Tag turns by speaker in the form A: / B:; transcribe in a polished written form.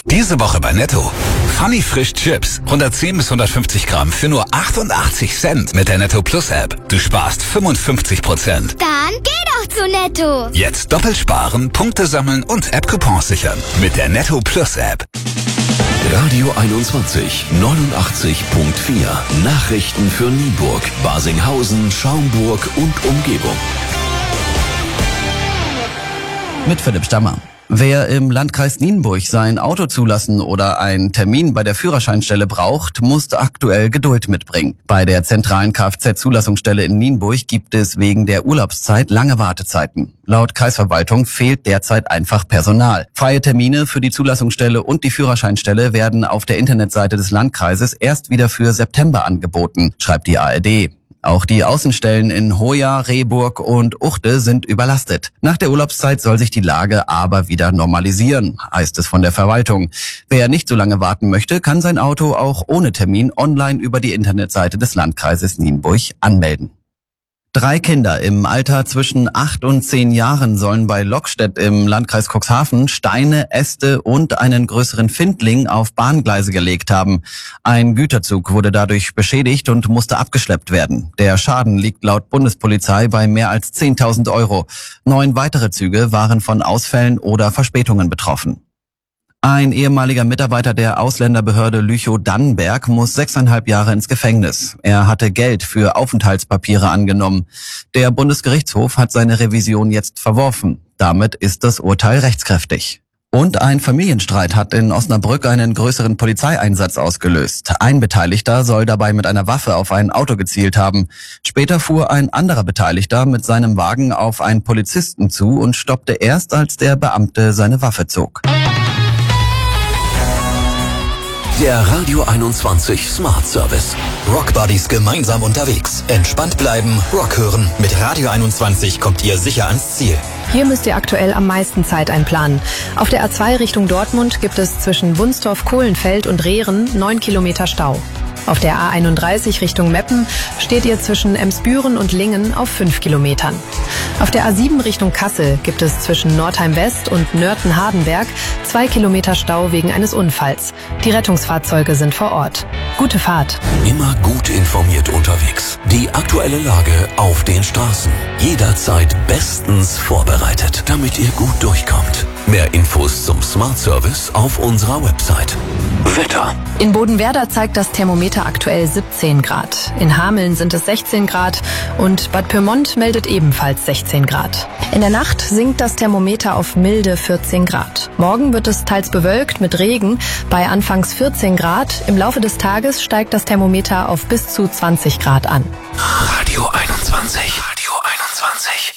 A: Diese Woche bei Netto. Funny Frisch Chips. 110 bis 150 Gramm für nur 88 Cent mit der Netto Plus App. Du sparst 55%.
B: Dann geh doch zu Netto.
A: Jetzt doppelt sparen, Punkte sammeln und App-Coupons sichern. Mit der Netto Plus App.
C: Radio 21, 89.4. Nachrichten für Nienburg, Barsinghausen, Schaumburg und Umgebung.
D: Mit Philipp Stammer. Wer im Landkreis Nienburg sein Auto zulassen oder einen Termin bei der Führerscheinstelle braucht, muss aktuell Geduld mitbringen. Bei der zentralen Kfz-Zulassungsstelle in Nienburg gibt es wegen der Urlaubszeit lange Wartezeiten. Laut Kreisverwaltung fehlt derzeit einfach Personal. Freie Termine für die Zulassungsstelle und die Führerscheinstelle werden auf der Internetseite des Landkreises erst wieder für September angeboten, schreibt die ARD. Auch die Außenstellen in Hoya, Rehburg und Uchte sind überlastet. Nach der Urlaubszeit soll sich die Lage aber wieder normalisieren, heißt es von der Verwaltung. Wer nicht so lange warten möchte, kann sein Auto auch ohne Termin online über die Internetseite des Landkreises Nienburg anmelden. 3 Kinder im Alter zwischen 8 und 10 Jahren sollen bei Lockstedt im Landkreis Cuxhaven Steine, Äste und einen größeren Findling auf Bahngleise gelegt haben. Ein Güterzug wurde dadurch beschädigt und musste abgeschleppt werden. Der Schaden liegt laut Bundespolizei bei mehr als 10.000 Euro. 9 weitere Züge waren von Ausfällen oder Verspätungen betroffen. Ein ehemaliger Mitarbeiter der Ausländerbehörde Lüchow-Dannenberg muss 6,5 Jahre ins Gefängnis. Er hatte Geld für Aufenthaltspapiere angenommen. Der Bundesgerichtshof hat seine Revision jetzt verworfen. Damit ist das Urteil rechtskräftig. Und ein Familienstreit hat in Osnabrück einen größeren Polizeieinsatz ausgelöst. Ein Beteiligter soll dabei mit einer Waffe auf ein Auto gezielt haben. Später fuhr ein anderer Beteiligter mit seinem Wagen auf einen Polizisten zu und stoppte erst, als der Beamte seine Waffe zog.
C: Der Radio 21 Smart Service.
E: Rockbuddies gemeinsam unterwegs. Entspannt bleiben, Rock hören. Mit Radio 21 kommt ihr sicher ans Ziel.
F: Hier müsst ihr aktuell am meisten Zeit einplanen. Auf der A2 Richtung Dortmund gibt es zwischen Wunstorf, Kohlenfeld und Rehren 9 Kilometer Stau. Auf der A31 Richtung Meppen steht ihr zwischen Emsbüren und Lingen auf 5 Kilometern. Auf der A7 Richtung Kassel gibt es zwischen Nordheim West und Nörten-Hardenberg 2 Kilometer Stau wegen eines Unfalls. Die Rettungsfahrzeuge sind vor Ort. Gute Fahrt.
C: Immer gut informiert unterwegs. Die aktuelle Lage auf den Straßen. Jederzeit bestens vorbereitet, damit ihr gut durchkommt. Mehr Infos zum Smart Service auf unserer Website. Wetter.
F: In Bodenwerder zeigt das Thermometer aktuell 17 Grad. In Hameln sind es 16 Grad und Bad Pyrmont meldet ebenfalls 16 Grad. In der Nacht sinkt das Thermometer auf milde 14 Grad. Morgen wird es teils bewölkt mit Regen bei anfangs 14 Grad. Im Laufe des Tages steigt das Thermometer auf bis zu 20 Grad an.